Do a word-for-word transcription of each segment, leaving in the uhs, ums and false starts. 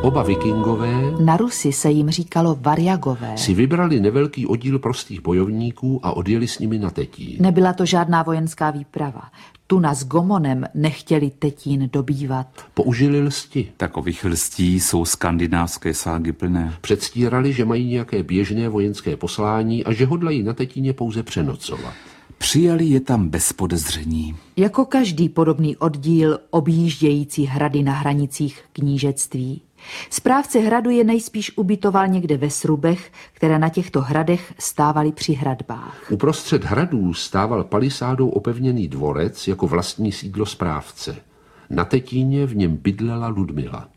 Oba vikingové, na Rusy se jim říkalo Varjagové, si vybrali nevelký oddíl prostých bojovníků a odjeli s nimi na Tetín. Nebyla to žádná vojenská výprava. Tuna s Gomonem nechtěli Tetín dobývat. Použili lsti. Takových lstí jsou skandinávské ságy plné. Předstírali, že mají nějaké běžné vojenské poslání a že hodlají na Tetíně pouze přenocovat. Přijali je tam bez podezření. Jako každý podobný oddíl objíždějící hrady na hranicích knížectví. Správce hradu je nejspíš ubytoval někde ve srubech, které na těchto hradech stávaly při hradbách. Uprostřed hradů stával palisádou opevněný dvorec jako vlastní sídlo správce. Na Tetíně v něm bydlela Ludmila.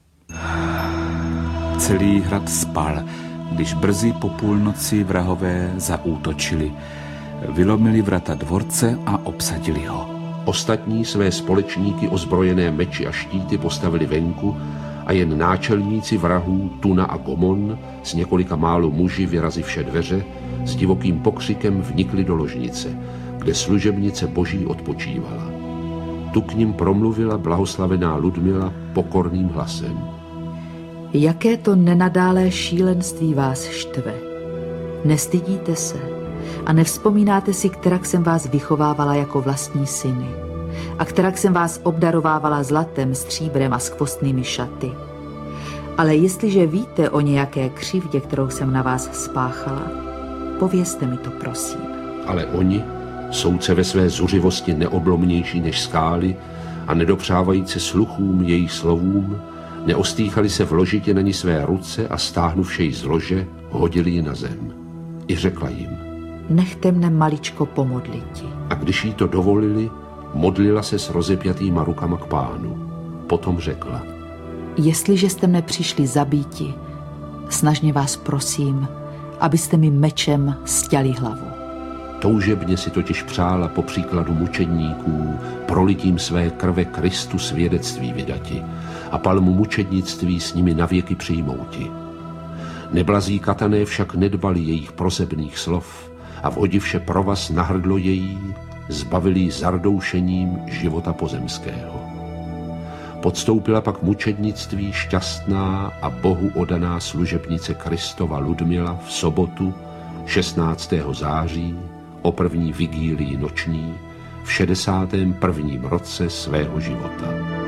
Celý hrad spal, když brzy po půlnoci vrahové zaútočili. Vylomili vrata dvorce a obsadili ho. Ostatní své společníky ozbrojené meči a štíty postavili venku a jen náčelníci vrahů Tuna a Gomon s několika málo muži vyrazivše dveře s divokým pokřikem vnikli do ložnice, kde služebnice boží odpočívala. Tu k nim promluvila blahoslavená Ludmila pokorným hlasem. Jaké to nenadálé šílenství vás štve? Nestydíte se a nevzpomínáte si, kterak jsem vás vychovávala jako vlastní syny a kterak jsem vás obdarovávala zlatem, stříbrem a skvostnými šaty. Ale jestliže víte o nějaké křivdě, kterou jsem na vás spáchala, povězte mi to, prosím. Ale oni, soudce ve své zuřivosti neoblomnější než skály a nedopřávající sluchům jejich slovům, neostýchali se vložitě na ní své ruce a stáhnuvše ji z lože, hodili ji na zem. I řekla jim: Nechte mne maličko pomodliti. A když jí to dovolili, modlila se s rozepjatýma rukama k Pánu. Potom řekla: Jestliže jste mne přišli zabíti, snažně vás prosím, abyste mi mečem sťali hlavu. Toužebně si totiž přála po příkladu mučedníků prolitím své krve Kristu svědectví vydati a palmu mučednictví s nimi navěky přijmouti. Neblazí katané však nedbali jejich prosebných slov a vhodivše provaz na hrdlo její, zbavili ji zardoušením života pozemského. Podstoupila pak mučednictví šťastná a Bohu odaná služebnice Kristova Ludmila v sobotu šestnáctého září o první vigílii noční v šedesátém prvním roce svého života.